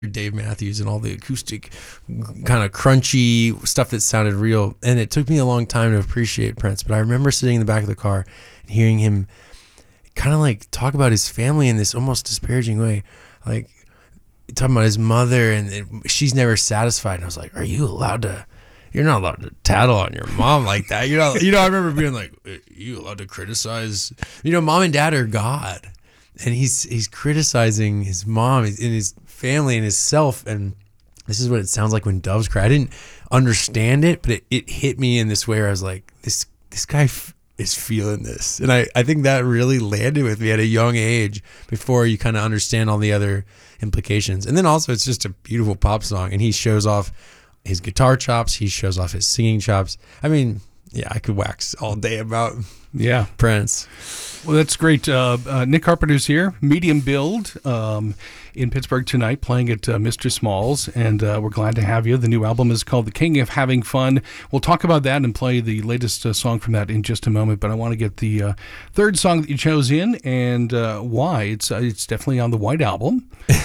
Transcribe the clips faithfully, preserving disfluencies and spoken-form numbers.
Dave Matthews and all the acoustic kind of crunchy stuff that sounded real. And it took me a long time to appreciate Prince, but I remember sitting in the back of the car and hearing him kind of like talk about his family in this almost disparaging way, like talking about his mother and it, she's never satisfied. And I was like, are you allowed to, you're not allowed to tattle on your mom like that. You're not, you know, I remember being like, are you allowed to criticize, you know, mom and dad are God. And he's, he's criticizing his mom and his family and his self. And this is what it sounds like when doves cry. I didn't understand it, but it, it hit me in this way where I was like, this, this guy f- is feeling this. And I, I think that really landed with me at a young age before you kind of understand all the other implications. And then also it's just a beautiful pop song. And he shows off his guitar chops. He shows off his singing chops. I mean, yeah, I could wax all day about yeah Prince. Well, that's great. Uh, uh, Nick Carpenter's here, medium build um, in Pittsburgh tonight, playing at uh, Mister Smalls, and uh, we're glad to have you. The new album is called The King of Having Fun. We'll talk about that and play the latest uh, song from that in just a moment, but I want to get the uh, third song that you chose in and uh, why. It's uh, it's definitely on the White Album.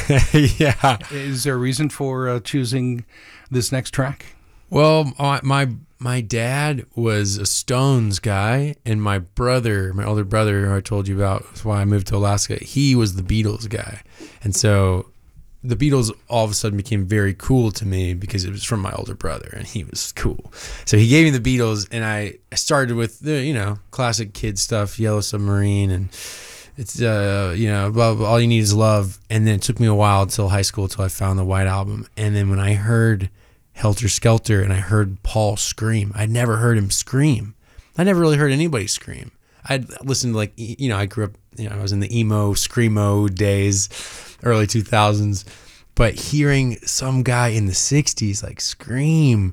Yeah. Is there a reason for uh, choosing this next track? Well, my, my my dad was a Stones guy, and my brother, my older brother, who I told you about, that's why I moved to Alaska, he was the Beatles guy. And so the Beatles all of a sudden became very cool to me because it was from my older brother, and he was cool. So he gave me the Beatles, and I, I started with the, you know, classic kid stuff, Yellow Submarine, and it's, uh, you know, blah, blah, All You Need Is Love. And then it took me a while until high school until I found the White Album. And then when I heard Helter Skelter and I heard Paul scream, I'd never heard him scream. I never really heard anybody scream. I'd listened to, like, you know, I grew up, you know, I was in the emo, screamo days, early two thousands. But hearing some guy in the sixties, like, scream,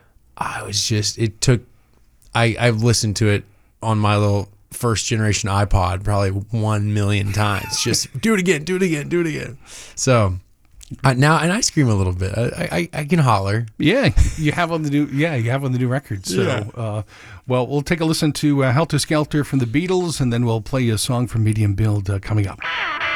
I was just, it took, I, I've listened to it on my little first generation iPod probably one million times. Just do it again, do it again, do it again. So I, now, and I scream a little bit. I, I I can holler. Yeah, you have on the new. Yeah, you have on the new record. So, Yeah. uh, well, we'll take a listen to uh, Helter Skelter from the Beatles, and then we'll play you a song from Medium Build uh, coming up.